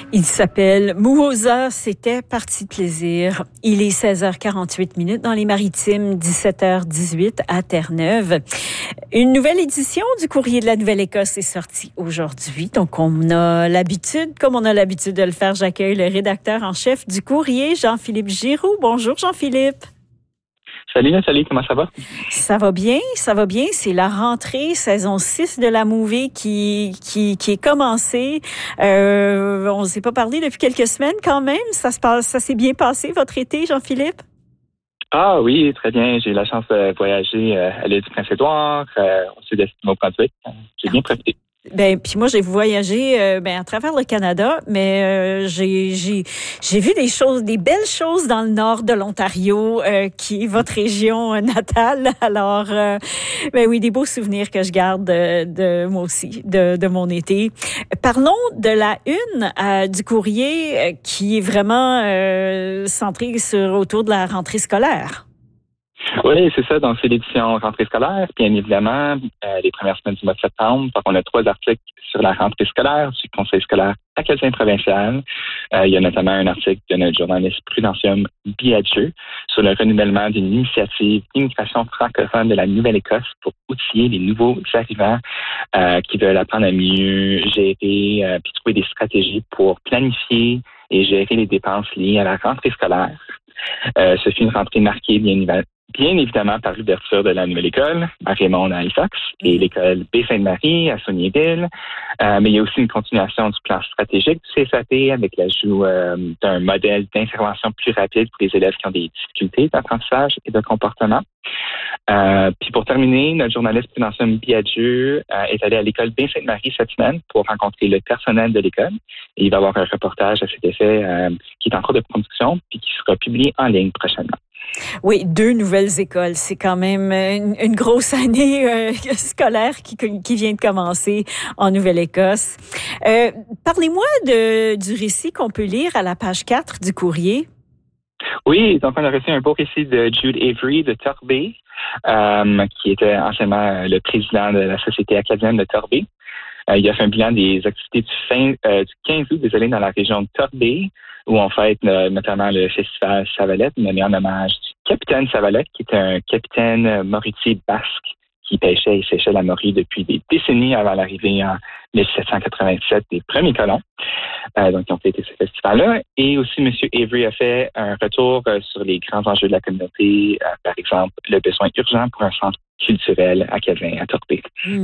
Il s'appelle Muhoza, c'était Partie de plaisir. Il est 16h48 dans les Maritimes, 17h18 à Terre-Neuve. Une nouvelle édition du Courrier de la Nouvelle-Écosse est sortie aujourd'hui. Donc, comme on a l'habitude de le faire, j'accueille le rédacteur en chef du Courrier, Jean-Philippe Giroux. Bonjour, Jean-Philippe. Salut Nathalie, comment ça va? Ça va bien. C'est la rentrée, saison 6 de la movie qui est commencée. On ne s'est pas parlé depuis quelques semaines quand même. Ça s'est bien passé, votre été, Jean-Philippe? Ah oui, très bien. J'ai eu la chance de voyager à l'île du Prince-Édouard. On s'est destiné au Brunswick. J'ai bien profité. Puis moi j'ai voyagé à travers le Canada, mais j'ai vu des belles choses dans le nord de l'Ontario, qui est votre région natale. Alors oui, des beaux souvenirs que je garde de moi aussi de mon été. Parlons de la une du courrier qui est vraiment centrée autour de la rentrée scolaire. Oui, c'est ça. Donc, c'est l'édition rentrée scolaire, bien évidemment, les premières semaines du mois de septembre. Donc, on a 3 articles sur la rentrée scolaire du Conseil scolaire acadien provincial. Il y a notamment un article de notre journaliste Prudentium Biadieu sur le renouvellement d'une initiative d'immigration francophone de la Nouvelle-Écosse pour outiller les nouveaux arrivants qui veulent apprendre à mieux gérer puis trouver des stratégies pour planifier et gérer les dépenses liées à la rentrée scolaire. Ce fut une rentrée marquée, bien évidemment, par l'ouverture de la nouvelle école à Raymond à Halifax et l'école Baie-Sainte-Marie à Saunier-Ville. Mais il y a aussi une continuation du plan stratégique du CSAP avec l'ajout d'un modèle d'intervention plus rapide pour les élèves qui ont des difficultés d'apprentissage et de comportement. Puis pour terminer, notre journaliste Prudentium Biadieu est allé à l'école Baie-Sainte-Marie cette semaine pour rencontrer le personnel de l'école. Et il va y avoir un reportage à cet effet qui est en cours de production puis qui sera publié en ligne prochainement. Oui, 2 nouvelles écoles. C'est quand même une grosse année scolaire qui vient de commencer en Nouvelle-Écosse. Parlez-moi du récit qu'on peut lire à la page 4 du courrier. Oui, donc on a reçu un beau récit de Jude Avery de Torbay, qui était anciennement le président de la Société acadienne de Torbay. Il a fait un bilan des activités du 15 août, dans la région de Torbay, où on fête notamment le festival Savalette, nommé en hommage du capitaine Savalette, qui était un capitaine moritier basque qui pêchait et séchait la morue depuis des décennies avant l'arrivée en 1787 des premiers colons. Donc, ils ont fêté ce festival-là. Et aussi, M. Avery a fait un retour sur les grands enjeux de la communauté, par exemple, le besoin urgent pour un centre culturel acadien à Torbay.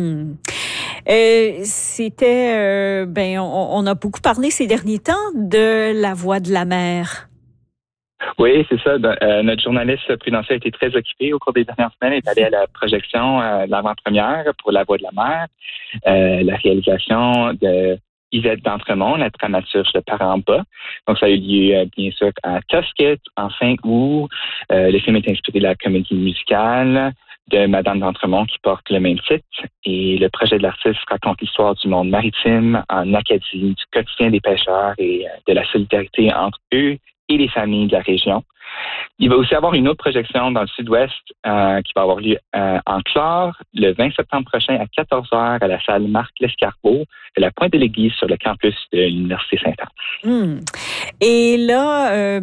On a beaucoup parlé ces derniers temps de la voix de la mer. Oui, c'est ça. Notre journaliste Prudentiel a été très occupé au cours des dernières semaines. Il est allé à la projection de l'avant-première pour La Voix de la mer, la réalisation de Yvette d'Entremont, la dramaturge de Parents bas. Donc, ça a eu lieu, bien sûr, à Tusket en 5 août. Le film est inspiré de la comédie musicale de Madame d'Entremont qui porte le même titre. Et le projet de l'artiste raconte l'histoire du monde maritime en Acadie, du quotidien des pêcheurs et de la solidarité entre eux et les familles de la région. Il va aussi avoir une autre projection dans le sud-ouest qui va avoir lieu en Clare le 20 septembre prochain à 14h à la salle Marc Lescarbot de la Pointe-de-l'Église sur le campus de l'Université Sainte-Anne. Et là,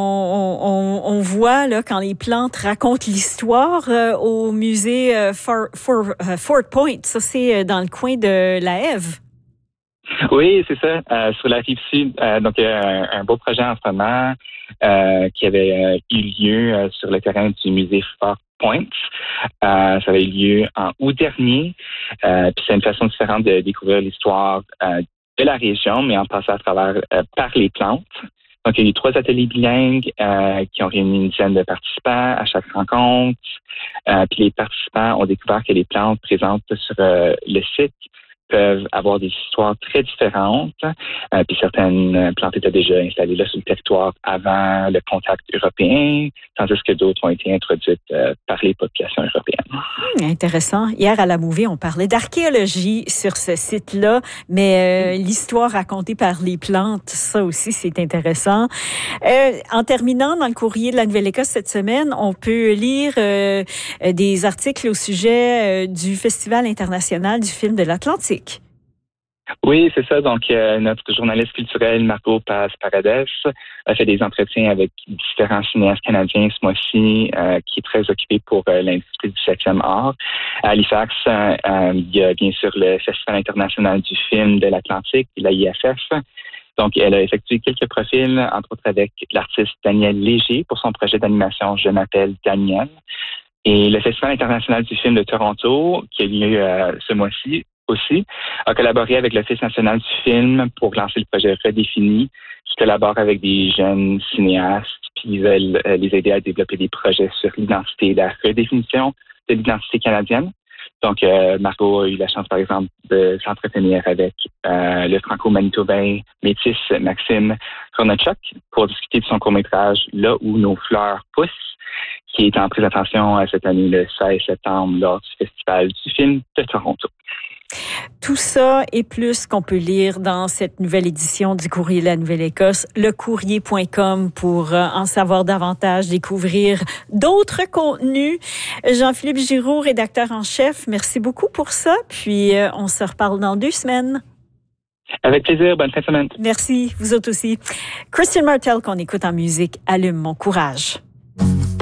on voit là quand les plantes racontent l'histoire au musée Fort Point. Ça, c'est dans le coin de la Ève. Oui, c'est ça. Sur la rive sud, donc il y a un beau projet en ce moment qui avait eu lieu sur le terrain du musée Fort Point. Ça avait eu lieu en août dernier. Puis c'est une façon différente de découvrir l'histoire de la région, mais en passant à travers par les plantes. Donc, il y a eu 3 ateliers bilingues qui ont réuni une dizaine de participants à chaque rencontre. Puis les participants ont découvert que les plantes présentes sur le site peuvent avoir des histoires très différentes. Puis certaines plantes étaient déjà installées là sur le territoire avant le contact européen, tandis que d'autres ont été introduites par les populations européennes. Intéressant. Hier à la Movie, on parlait d'archéologie sur ce site-là, mais l'histoire racontée par les plantes, ça aussi, c'est intéressant. En terminant, dans le courrier de la Nouvelle-Écosse cette semaine, on peut lire des articles au sujet du Festival international du film de l'Atlantique. Oui, c'est ça. Donc, notre journaliste culturel, Marco Paz-Paredes, a fait des entretiens avec différents cinéastes canadiens ce mois-ci, qui est très occupé pour l'industrie du 7e art. À Halifax, il y a bien sûr le Festival international du film de l'Atlantique, la IFF. Donc, elle a effectué quelques profils, entre autres avec l'artiste Daniel Léger pour son projet d'animation Je m'appelle Daniel. Et le Festival international du film de Toronto, qui a lieu ce mois-ci aussi, a collaboré avec l'Office national du film pour lancer le projet Redéfini, qui collabore avec des jeunes cinéastes, puis ils veulent les aider à développer des projets sur l'identité, la redéfinition de l'identité canadienne. Donc, Marco a eu la chance, par exemple, de s'entretenir avec le franco-manitobain métis Maxime Kornachuk pour discuter de son court-métrage Là où nos fleurs poussent, qui est en présentation cette année le 16 septembre lors du Festival du film de Toronto. Tout ça et plus qu'on peut lire dans cette nouvelle édition du Courrier de la Nouvelle-Écosse, lecourrier.com pour en savoir davantage, découvrir d'autres contenus. Jean-Philippe Giroux, rédacteur en chef, merci beaucoup pour ça. Puis on se reparle dans 2 semaines. Avec plaisir, bonne fin de semaine. Merci, vous autres aussi. Christian Martel qu'on écoute en musique, Allume mon courage.